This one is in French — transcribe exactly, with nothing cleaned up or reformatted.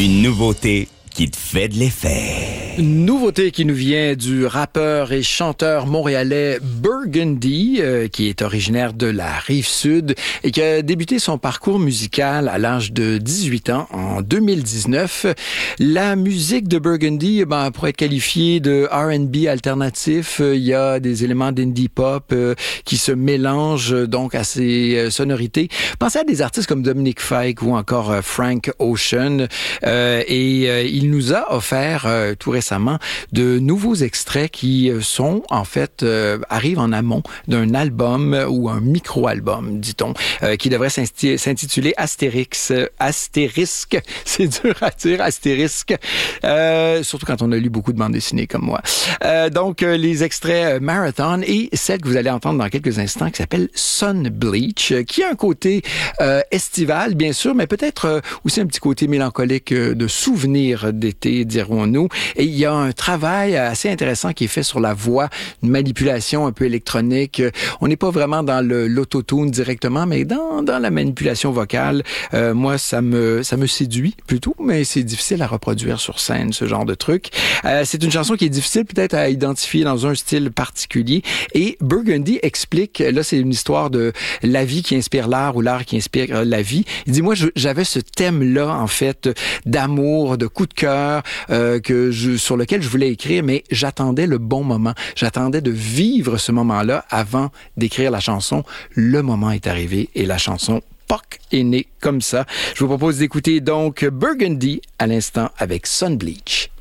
Une nouveauté qui te fait de l'effet. Une nouveauté qui nous vient du rappeur et chanteur montréalais Burgundy, euh, qui est originaire de la Rive-Sud et qui a débuté son parcours musical à l'âge de dix-huit ans en deux mille dix-neuf. La musique de Burgundy, ben, pourrait être qualifiée de R and B alternatif. Il y a des éléments d'indie pop euh, qui se mélangent donc à ces euh, sonorités. Pensez à des artistes comme Dominic Fike ou encore euh, Frank Ocean. Euh, et euh, il nous a offert euh, tout récemment de nouveaux extraits qui sont, en fait, euh, arrivent en amont d'un album ou un micro-album, dit-on, euh, qui devrait s'intituler Astérix. Astérisque, c'est dur à dire, Astérisque, euh, surtout quand on a lu beaucoup de bandes dessinées comme moi. Euh, donc, euh, les extraits euh, Marathon et celle que vous allez entendre dans quelques instants qui s'appelle Sun Bleach, euh, qui a un côté euh, estival, bien sûr, mais peut-être euh, aussi un petit côté mélancolique euh, de souvenirs d'été, dirons-nous. Et il y a un travail assez intéressant qui est fait sur la voix, une manipulation un peu électronique. On n'est pas vraiment dans le l'autotune directement, mais dans dans la manipulation vocale. Euh, moi, ça me ça me séduit plutôt, mais c'est difficile à reproduire sur scène, ce genre de truc. Euh, c'est une chanson qui est difficile peut-être à identifier dans un style particulier. Et Burgundy explique, là, c'est une histoire de la vie qui inspire l'art ou l'art qui inspire la vie. Il dit, moi, je, j'avais ce thème-là, en fait, d'amour, de coup de cœur, euh, que je, sur lequel je voulais écrire, mais j'attendais le bon moment. J'attendais de vivre ce moment-là avant d'écrire la chanson. Le moment est arrivé et la chanson Poc est née comme ça. Je vous propose d'écouter donc Burgundy à l'instant avec Sun Bleach.